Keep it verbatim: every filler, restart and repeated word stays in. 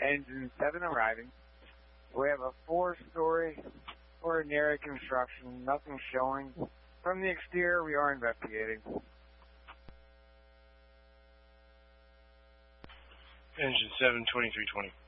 Engine seven arriving. We have a four-story ordinary construction, nothing showing. From the exterior, we are investigating. Engine seven, twenty-three twenty.